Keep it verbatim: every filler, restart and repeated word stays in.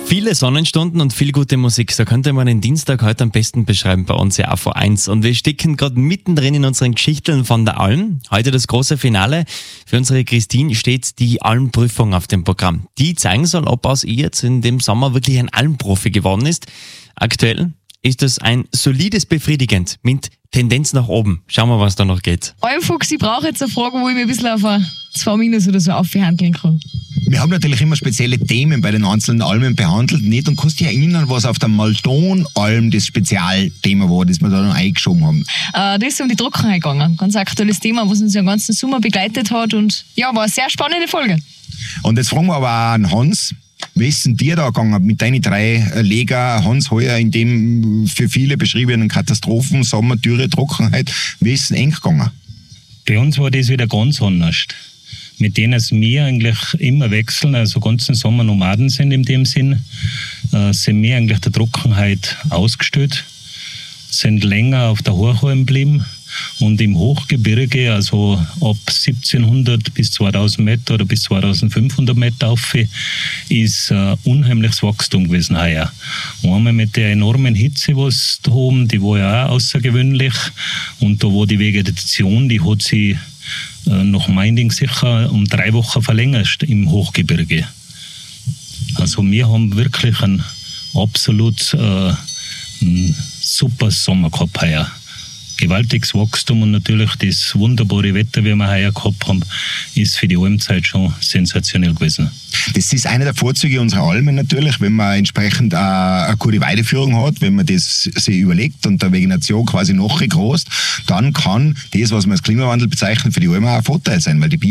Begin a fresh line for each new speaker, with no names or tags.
Viele Sonnenstunden und viel gute Musik. So könnte man den Dienstag heute am besten beschreiben bei uns ja A V eins. Und wir stecken gerade mittendrin in unseren Geschichten von der Alm. Heute das große Finale. Für unsere Christine steht die Almprüfung auf dem Programm. Die zeigen soll, ob aus ihr jetzt in dem Sommer wirklich ein Almprofi geworden ist. Aktuell ist es ein solides Befriedigend mit Tendenz nach oben. Schauen wir, was da noch geht.
Almfuchs, ich brauche jetzt eine Frage, wo ich mich ein bisschen auf ein zwei Minus oder so aufhandeln kann.
Wir haben natürlich immer spezielle Themen bei den einzelnen Almen behandelt, nicht? Und kannst dich erinnern, was auf der Maldon-Alm das Spezialthema war, das wir da noch eingeschoben haben?
Äh, das ist um die Trockenheit gegangen. Ganz aktuelles Thema, was uns ja den ganzen Sommer begleitet hat. Und ja, war eine sehr spannende Folge.
Und jetzt fragen wir aber auch an Hans, wie ist denn dir da gegangen mit deinen drei Leger, Hans heuer in dem für viele beschriebenen Katastrophen, Sommer, Dürre, Trockenheit, wie ist es denn eng gegangen?
Bei uns war das wieder ganz anders. Mit denen es wir eigentlich immer wechseln, also ganzen Sommer Nomaden sind in dem Sinn, äh, sind wir eigentlich der Trockenheit ausgestellt, sind länger auf der Hochalm geblieben und im Hochgebirge, also ab siebzehnhundert bis zweitausend Meter oder bis zweitausendfünfhundert Meter auf, ist äh, unheimliches Wachstum gewesen heuer. Und einmal mit der enormen Hitze, was da oben, die war ja auch außergewöhnlich, und da war die Vegetation, die hat sich äh, nach Meinding sicher um drei Wochen verlängert im Hochgebirge. Also wir haben wirklich einen absolut äh, einen super Sommer gehabt heuer. Gewaltiges Wachstum und natürlich das wunderbare Wetter, wie wir heuer gehabt haben, ist für die Almzeit schon sensationell gewesen.
Das ist einer der Vorzüge unserer Almen natürlich, wenn man entsprechend eine gute Weideführung hat, wenn man das sich überlegt und der Vegetation quasi nachgegroßt, dann kann das, was man als Klimawandel bezeichnet, für die Almen auch ein Vorteil sein, weil die